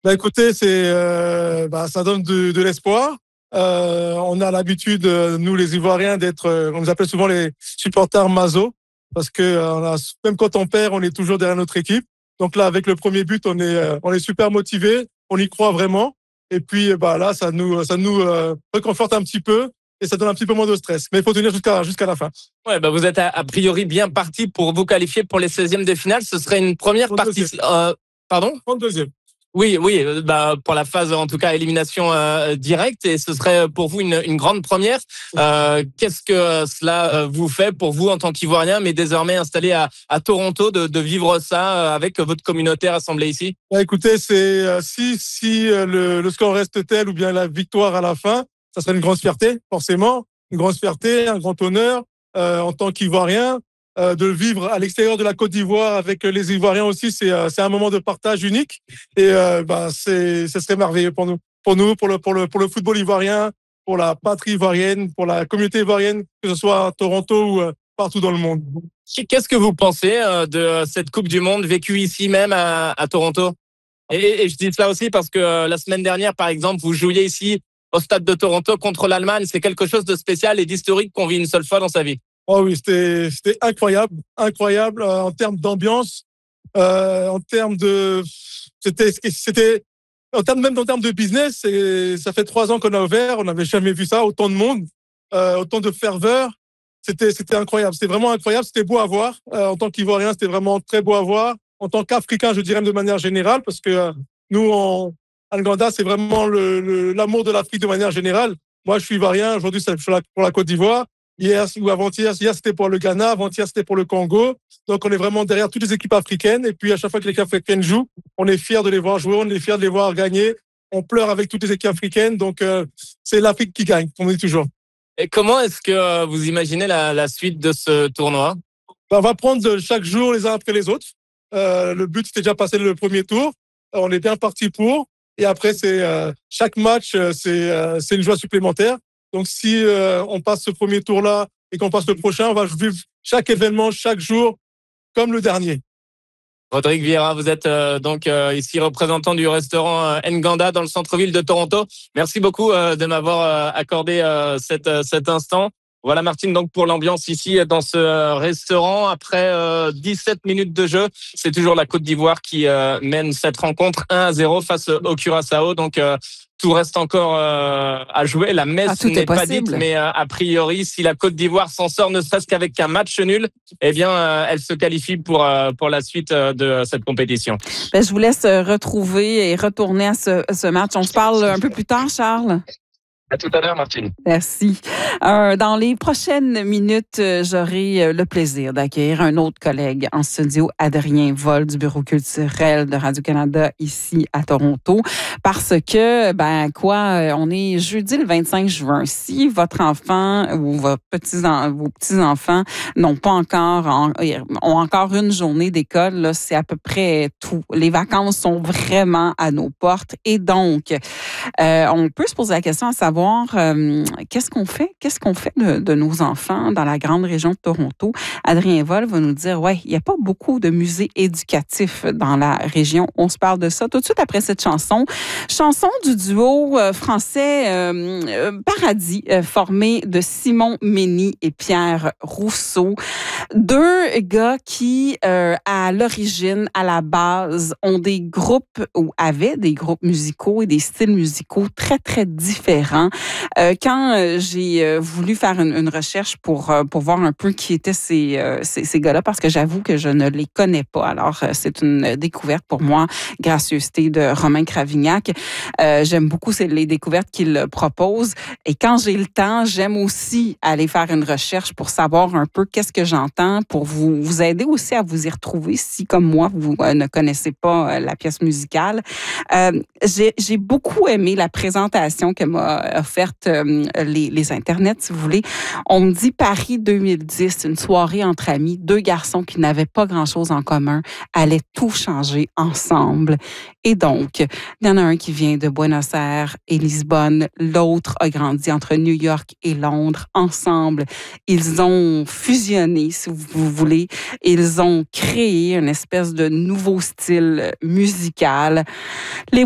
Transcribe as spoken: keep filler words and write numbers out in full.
Bah écoutez, c'est euh, bah, ça donne de, de l'espoir. Euh, on a l'habitude, nous les Ivoiriens, d'être, euh, on nous appelle souvent les supporters maso, parce que euh, on a, même quand on perd, on est toujours derrière notre équipe. Donc là, avec le premier but, on est, euh, on est super motivé, on y croit vraiment. Et puis, bah là, ça nous, ça nous euh, réconforte un petit peu et ça donne un petit peu moins de stress. Mais il faut tenir jusqu'à jusqu'à la fin. Ouais, bah vous êtes a, a priori bien parti pour vous qualifier pour les seizièmes de finale. Ce serait une première partie. Euh, pardon? trente-deuxième. Oui, oui, bah pour la phase en tout cas élimination euh, directe, et ce serait pour vous une, une grande première. Euh, qu'est-ce que cela vous fait pour vous en tant qu'Ivoirien, mais désormais installé à, à Toronto, de, de vivre ça avec votre communauté rassemblée ici? Bah, écoutez, c'est euh, si si euh, le, le score reste tel ou bien la victoire à la fin, ça serait une grande fierté, forcément, une grande fierté, un grand honneur euh, en tant qu'Ivoirien. Euh, de vivre à l'extérieur de la Côte d'Ivoire avec les Ivoiriens aussi, c'est euh, c'est un moment de partage unique et euh, bah c'est ce serait merveilleux pour nous, pour nous, pour le pour le pour le football ivoirien, pour la patrie ivoirienne, pour la communauté ivoirienne, que ce soit à Toronto ou euh, partout dans le monde. Qu'est-ce que vous pensez euh, de cette Coupe du Monde vécue ici même à, à Toronto? Et, et je dis cela aussi parce que euh, la semaine dernière, par exemple, vous jouiez ici au stade de Toronto contre l'Allemagne. C'est quelque chose de spécial et d'historique qu'on vit une seule fois dans sa vie. Oh oui, c'était c'était incroyable, incroyable euh, en termes d'ambiance, euh, en termes de c'était c'était en termes même en termes de business. Et ça fait trois ans qu'on a ouvert, on n'avait jamais vu ça, autant de monde, euh, autant de ferveur. C'était c'était incroyable, c'était vraiment incroyable, c'était beau à voir. Euh, en tant qu'Ivoirien, c'était vraiment très beau à voir. En tant qu'Africain, je dirais de manière générale, parce que euh, nous en Nganda, c'est vraiment le, le l'amour de l'Afrique de manière générale. Moi, je suis Ivoirien, aujourd'hui c'est pour la Côte d'Ivoire. Hier ou avant-hier, hier c'était pour le Ghana, avant-hier c'était pour le Congo. Donc on est vraiment derrière toutes les équipes africaines. Et puis à chaque fois que les équipes africaines jouent, on est fiers de les voir jouer, on est fiers de les voir gagner. On pleure avec toutes les équipes africaines. Donc euh, c'est l'Afrique qui gagne, comme on dit toujours. Et comment est-ce que vous imaginez la, la suite de ce tournoi? Ben, on va prendre chaque jour les uns après les autres. Euh, le but c'était déjà passé le premier tour. Euh, on est bien parti pour. Et après c'est euh, chaque match, c'est euh, c'est une joie supplémentaire. Donc, si euh, on passe ce premier tour-là et qu'on passe le prochain, on va vivre chaque événement, chaque jour, comme le dernier. Rodrigue Vieira, vous êtes euh, donc euh, ici représentant du restaurant euh, Nganda dans le centre-ville de Toronto. Merci beaucoup euh, de m'avoir euh, accordé euh, cet, euh, cet instant. Voilà Martine, donc pour l'ambiance ici dans ce restaurant, après euh, dix-sept minutes de jeu, c'est toujours la Côte d'Ivoire qui euh, mène cette rencontre un à zéro face au Curaçao. Donc euh, tout reste encore euh, à jouer. La messe ah, n'est pas dite, mais euh, a priori, si la Côte d'Ivoire s'en sort ne serait-ce qu'avec un match nul, eh bien, euh, elle se qualifie pour euh, pour la suite de cette compétition. Ben, je vous laisse retrouver et retourner à ce, ce match. On se parle un peu plus tard, Charles. À tout à l'heure, Martine. Merci. Euh, dans les prochaines minutes, j'aurai le plaisir d'accueillir un autre collègue en studio, Adrien Vol, du Bureau culturel de Radio-Canada ici à Toronto. Parce que, ben quoi, on est jeudi le vingt-cinq juin. Si votre enfant ou vos petits, vos petits-enfants n'ont pas encore, ont encore une journée d'école, c'est à peu près tout. Les vacances sont vraiment à nos portes. Et donc, euh, on peut se poser la question à savoir Euh, qu'est-ce qu'on fait? Qu'est-ce qu'on fait de, de nos enfants dans la grande région de Toronto? Adrien Vol va nous dire, ouais, il n'y a pas beaucoup de musées éducatifs dans la région. On se parle de ça tout de suite après cette chanson. Chanson du duo euh, français euh, euh, Paradis, euh, formé de Simon Mény et Pierre Rousseau. Deux gars qui, euh, à l'origine, à la base, ont des groupes ou avaient des groupes musicaux et des styles musicaux très, très différents. Euh, quand euh, j'ai euh, voulu faire une, une recherche pour, euh, pour voir un peu qui étaient ces, euh, ces, ces gars-là, parce que j'avoue que je ne les connais pas. Alors, euh, c'est une découverte pour moi, gracieuseté de Romain Cravignac. Euh, j'aime beaucoup les découvertes qu'il propose. Et quand j'ai le temps, j'aime aussi aller faire une recherche pour savoir un peu qu'est-ce que j'entends, pour vous, vous aider aussi à vous y retrouver si, comme moi, vous euh, ne connaissez pas euh, la pièce musicale. Euh, j'ai, j'ai beaucoup aimé la présentation que m'a offerte euh, les, les internets, si vous voulez. On me dit Paris deux mille dix, une soirée entre amis, deux garçons qui n'avaient pas grand-chose en commun allaient tout changer ensemble. Et donc, il y en a un qui vient de Buenos Aires et Lisbonne, l'autre a grandi entre New York et Londres. Ensemble, ils ont fusionné, si vous voulez. Ils ont créé une espèce de nouveau style musical. Les